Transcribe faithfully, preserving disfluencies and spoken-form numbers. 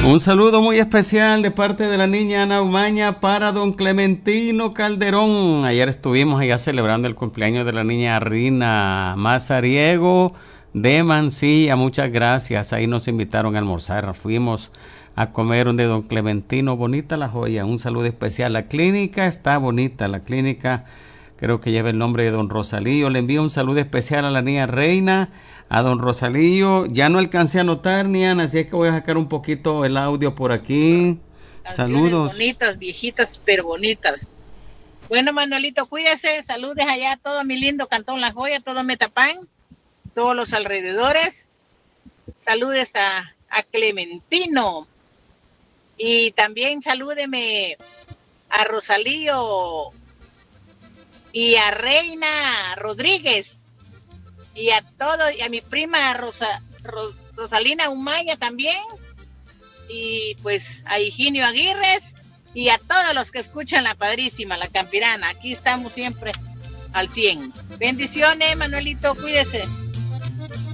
Un saludo muy especial de parte de la niña Ana Umaña para don Clementino Calderón. Ayer estuvimos allá celebrando el cumpleaños de la niña Rina Mazariego de Mansilla. Muchas gracias. Ahí nos invitaron a almorzar. Fuimos a comer donde don Clementino. Bonita la joya. Un saludo especial. La clínica está bonita. La clínica creo que lleva el nombre de don Rosalío. Le envío un saludo especial a la niña Reina, a don Rosalío. Ya no alcancé a anotar, Niana, así es que voy a sacar un poquito el audio por aquí. Canciones saludos. Bonitas, viejitas, pero bonitas. Bueno, Manuelito, cuídese. Saludes allá a todo mi lindo Cantón La Joya, todo Metapán, todos los alrededores. Saludes a, a Clementino. Y también salúdeme a Rosalío y a Reina Rodríguez y a todo, y a mi prima Rosa, Ros, Rosalina Umaña también, y pues a Higinio Aguirres y a todos los que escuchan La Padrísima, La Campirana. Aquí estamos siempre al cien. Bendiciones, Manuelito, cuídese.